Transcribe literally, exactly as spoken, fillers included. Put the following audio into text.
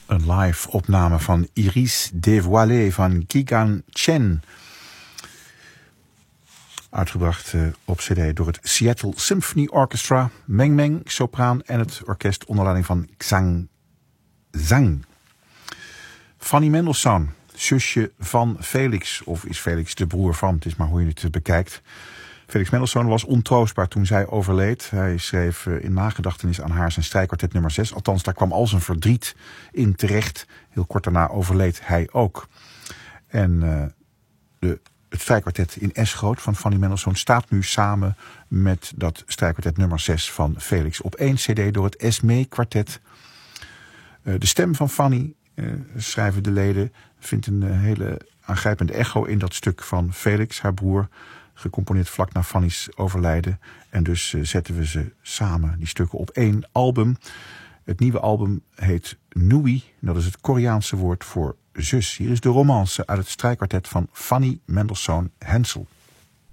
Een live opname van Iris Dévoilée van Guigan Chen. Uitgebracht uh, op cd door het Seattle Symphony Orchestra, Meng Meng, sopraan en het orkest onder leiding van Zhang Zhang. Fanny Mendelssohn, zusje van Felix, of is Felix de broer van, het is maar hoe je het bekijkt. Felix Mendelssohn was ontroostbaar toen zij overleed. Hij schreef in nagedachtenis aan haar zijn strijkkwartet nummer zes. Althans, daar kwam al zijn verdriet in terecht. Heel kort daarna overleed hij ook. En uh, de, het strijkkwartet in S groot van Fanny Mendelssohn staat nu samen met dat strijkkwartet nummer zes van Felix op één cd door het Esmé kwartet. Uh, de stem van Fanny, uh, schrijven de leden, vindt een uh, hele aangrijpende echo in dat stuk van Felix, haar broer. Gecomponeerd vlak na Fanny's overlijden. En dus uh, zetten we ze samen, die stukken, op één album. Het nieuwe album heet Nui. Dat is het Koreaanse woord voor zus. Hier is de romance uit het strijkkwartet van Fanny Mendelssohn Hensel.